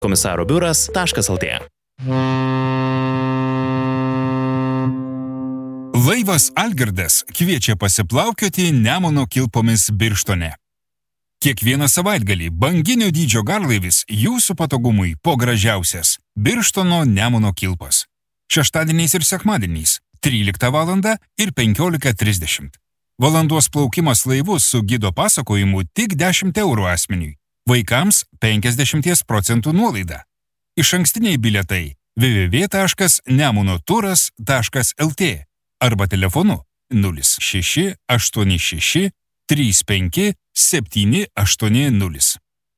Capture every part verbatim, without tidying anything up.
komisaro biuras taškas el tė. Laivas Algirdas kviečia pasiplaukioti Nemuno kilpomis Birštone. Kiekvieną savaitgalį banginio dydžio garlaivis jūsų patogumui po gražiausias Birštono Nemuno kilpas. Šeštadieniais ir sekmadieniais tryliktą valandą ir penkiolika trisdešimt. Valandos plaukimas laivu su gido pasakojimu tik dešimt eurų asmeniui. Vaikams penkiasdešimt procentų nuolaida. Išankstiniai bilietai w w w taškas nemunoturas taškas el tė arba telefonu nulis šeši aštuoni šeši trys penki septyni aštuoni nulis.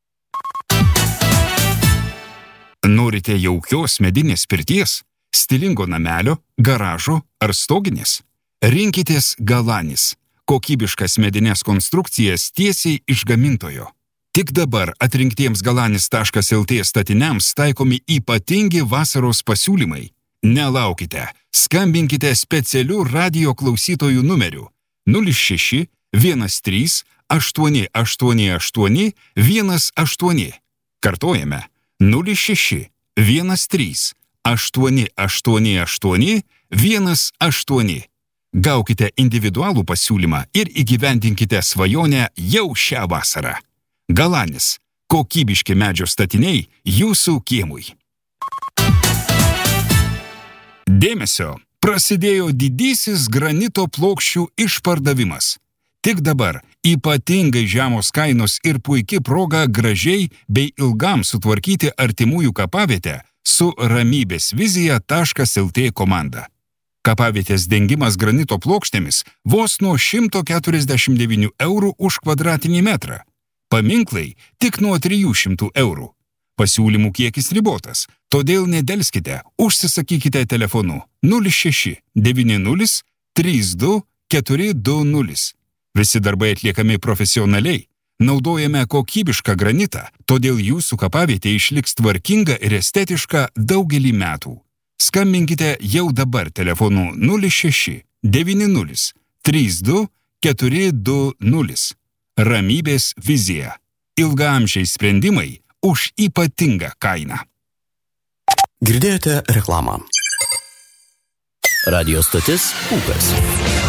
Norite jaukios medinės pirties, stilingo namelio, garažo ar stoginės? Rinkitės Galanis, kokybiškas medinės konstrukcijas tiesiai iš gamintojo. Tik dabar atrinktiems galanis taškas el tė statiniams taikomi ypatingi vasaros pasiūlymai. Nelaukite, skambinkite specialiu radijo klausytojų numeriu nulis šeši vienas trys aštuoni aštuoni aštuoni vienas aštuoni. Kartojame nulis šeši vienas trys aštuoni aštuoni aštuoni vienas aštuoni. Gaukite individualų pasiūlymą ir įgyvendinkite svajonę jau šią vasarą. Galanis, kokybiški medžio statiniai jūsų kiemui. Dėmesio, prasidėjo didysis granito plokščių išpardavimas. Tik dabar ypatingai žemos kainos ir puiki proga gražiai bei ilgam sutvarkyti artimųjų kapavietę su ramybės vizija taškas el tė komanda. Kapavietės dengimas granito plokštėmis vos nuo šimto keturiasdešimt devynių eurų už kvadratinį metrą. Paminklai tik nuo trijų šimtų eurų. Pasiūlymų kiekis ribotas, todėl nedelskite, užsisakykite telefonu nulis šeši devyni nulis trys du keturi du nulis. Visi darbai atliekami profesionaliai, naudojame kokybišką granitą, todėl jūsų kapavietė išliks tvarkinga ir estetiška daugelį metų. Skambinkite jau dabar telefonu nulis šeši devyni nulis trys du keturi du nulis. Ramybės vizija. Ilgaamžiai sprendimai už ypatingą kainą. Girdėjote reklamą. Radio stotis Ūkas.